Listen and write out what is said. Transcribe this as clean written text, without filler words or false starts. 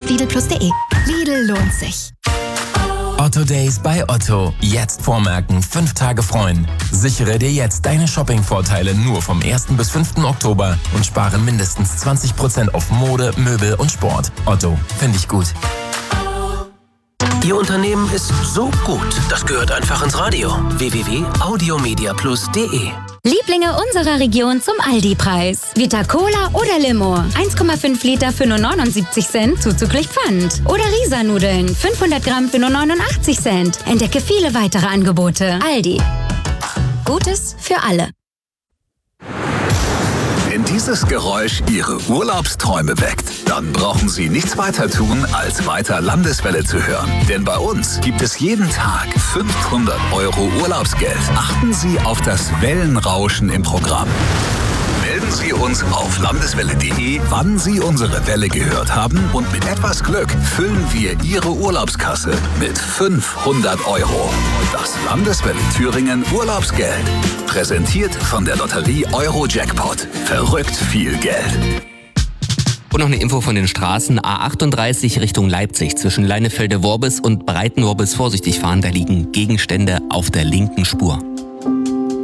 Lidl+de. Lidl lohnt sich. Otto Days bei Otto. Jetzt vormerken, 5 Tage freuen. Sichere dir jetzt deine Shopping-Vorteile nur vom 1. bis 5. Oktober und spare mindestens 20% auf Mode, Möbel und Sport. Otto, finde ich gut. Ihr Unternehmen ist so gut, das gehört einfach ins Radio. www.audiomediaplus.de. Lieblinge unserer Region zum Aldi-Preis. Vita Cola oder Limo. 1,5 Liter für nur 79 Cent zuzüglich Pfand. Oder Risa-Nudeln. 500 Gramm für nur 89 Cent. Entdecke viele weitere Angebote. Aldi. Gutes für alle. Wenn dieses Geräusch Ihre Urlaubsträume weckt, dann brauchen Sie nichts weiter tun, als weiter Landeswelle zu hören. Denn bei uns gibt es jeden Tag 500 € Urlaubsgeld. Achten Sie auf das Wellenrauschen im Programm. Melden Sie uns auf landeswelle.de, wann Sie unsere Welle gehört haben, und mit etwas Glück füllen wir Ihre Urlaubskasse mit 500 €. Das Landeswelle Thüringen Urlaubsgeld. Präsentiert von der Lotterie Euro-Jackpot. Verrückt viel Geld. Und noch eine Info von den Straßen. A38 Richtung Leipzig. Zwischen Leinefelde-Worbis und Breiten-Worbis vorsichtig fahren. Da liegen Gegenstände auf der linken Spur.